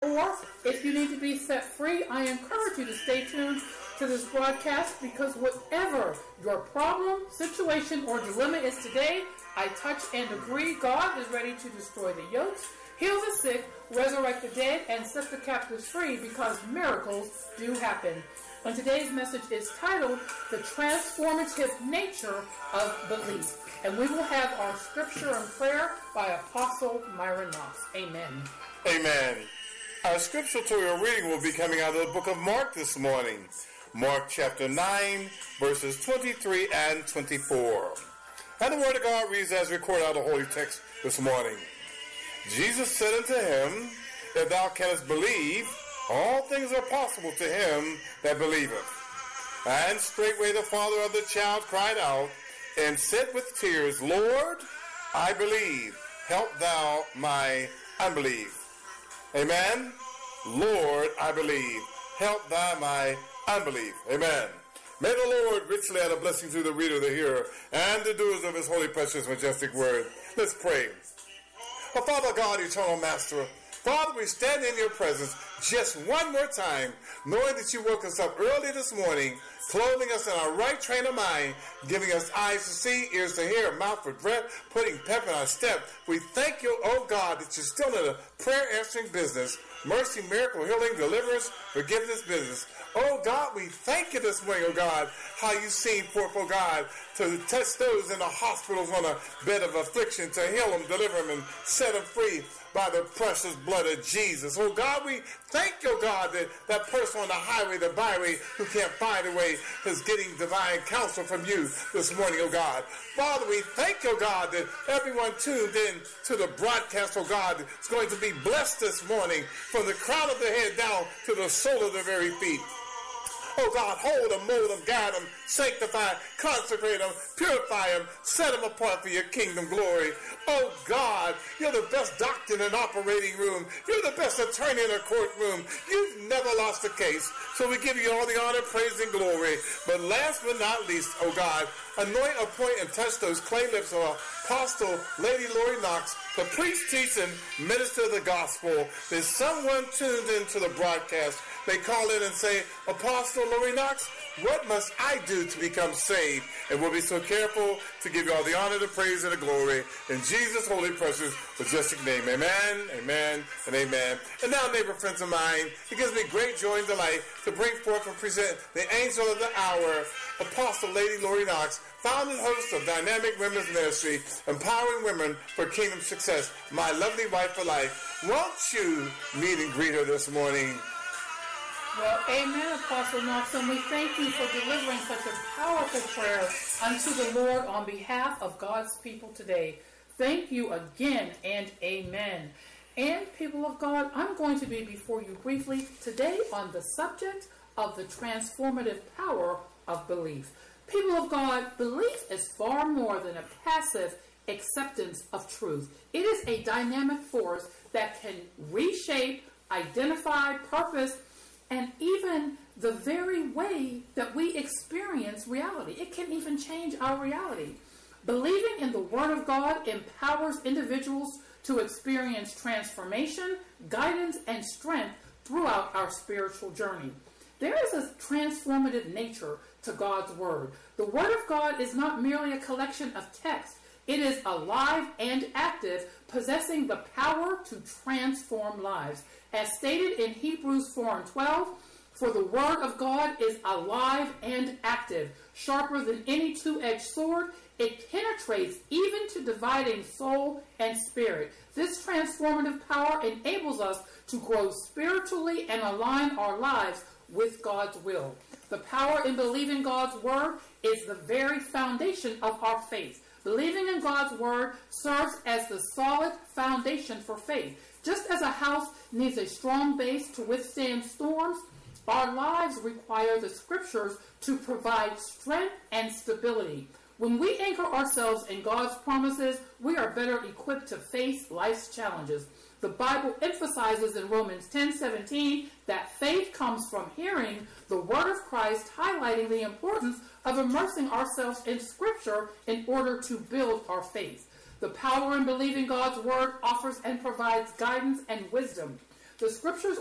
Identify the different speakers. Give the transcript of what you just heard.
Speaker 1: Or if you need to be set free, I encourage you to stay tuned to this broadcast, because whatever your problem, situation, or dilemma is today, I touch and agree God is ready to destroy the yokes, heal the sick, resurrect the dead, and set the captives free, because miracles do happen. And today's message is titled, The Transformative Nature of Belief. And we will have our scripture and prayer by Apostle Myron Knox. Amen.
Speaker 2: Amen. Our scripture to our reading will be coming out of the book of Mark this morning. Mark chapter 9, verses 23 and 24. And the word of God reads as recorded out of the holy text this morning. Jesus said unto him, If thou canst believe, all things are possible to him that believeth. And straightway the father of the child cried out, and said with tears, Lord, I believe. Help thou my unbelief. Amen. Lord, I believe. Help thou my unbelief. Amen. May the Lord richly add a blessing to the reader, the hearer, and the doers of his holy, precious, majestic word. Let's pray. Oh, Father God, eternal master, Father, we stand in your presence just one more time, knowing that you woke us up early this morning, clothing us in our right train of mind, giving us eyes to see, ears to hear, mouth for breath, putting pep in our step. We thank you, oh God, that you're still in a prayer answering business, mercy, miracle, healing, deliverance, forgiveness business. Oh God, we thank you this morning, oh God, how you seen forth, oh God, to touch those in the hospitals on a bed of affliction, to heal them, deliver them, and set them free by the precious blood of Jesus. Oh God, we thank you, God, that that person on the highway, the byway, who can't find a way is getting divine counsel from you this morning, oh God. Father, we thank you, God, that everyone tuned in to the broadcast, oh God, is going to be blessed this morning from the crown of their head down to the sole of their very feet. Oh God, hold them, mold them, guide them, sanctify, consecrate them, purify them, set them apart for your kingdom glory. Oh God, you're the best doctor in an operating room. You're the best attorney in a courtroom. You've never lost a case. So we give you all the honor, praise, and glory. But last but not least, oh God, anoint, appoint, and touch those clay lips of Apostle Lady Lori Knox, the preach, teach, and minister the gospel. There's someone tuned into the broadcast. They call in and say, Apostle Lori Knox, what must I do to become saved? And we'll be so careful to give you all the honor, the praise, and the glory. In Jesus' holy, precious, majestic name. Amen, amen, and amen. And now, neighbor, friends of mine, it gives me great joy and delight to bring forth and present the angel of the hour, Apostle Lady Lori Knox, founder and host of Dynamic Women's Ministry, empowering women for kingdom success, my lovely wife for life. Won't you meet and greet her this morning?
Speaker 1: Well, amen, Apostle Knox, and we thank you for delivering such a powerful prayer unto the Lord on behalf of God's people today. Thank you again, and amen. And people of God, I'm going to be before you briefly today on the subject of the transformative power of belief. People of God, belief is far more than a passive acceptance of truth. It is a dynamic force that can reshape, identify, purpose, and even the very way that we experience reality. It can even change our reality. Believing in the Word of God empowers individuals to experience transformation, guidance, and strength throughout our spiritual journey. There is a transformative nature to God's Word. The Word of God is not merely a collection of text. It is alive and active, possessing the power to transform lives. As stated in Hebrews 4:12, for the word of God is alive and active, sharper than any two-edged sword. It penetrates even to dividing soul and spirit. This transformative power enables us to grow spiritually and align our lives with God's will. The power in believing God's word is the very foundation of our faith. Believing in God's word serves as the solid foundation for faith. Just as a house needs a strong base to withstand storms, our lives require the scriptures to provide strength and stability. When we anchor ourselves in God's promises, we are better equipped to face life's challenges. The Bible emphasizes in Romans 10:17 that faith comes from hearing the word of Christ, highlighting the importance of immersing ourselves in Scripture in order to build our faith. The power in believing God's word offers and provides guidance and wisdom. The Scriptures